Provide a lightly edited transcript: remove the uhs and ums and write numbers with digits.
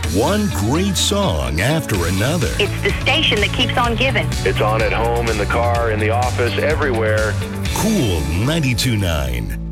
One great song after another. It's the station that keeps on giving. It's on at home, in the car, in the office, everywhere. Cool 92.9.